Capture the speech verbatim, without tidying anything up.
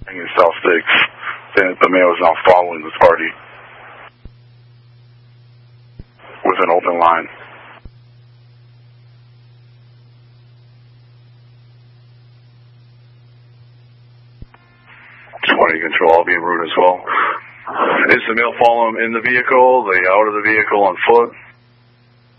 in South Six, saying that the male is now following this party with an open line. twenty control, I'll be en route as well. Is the male following him in the vehicle? Are they out of the vehicle on foot?